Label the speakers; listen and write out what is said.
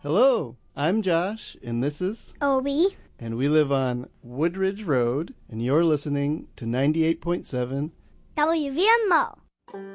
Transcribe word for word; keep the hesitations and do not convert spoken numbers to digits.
Speaker 1: Hello, I'm Josh, and this is
Speaker 2: Obi.
Speaker 1: And we live on Woodridge Road, and you're listening to ninety-eight point seven
Speaker 2: W V M O.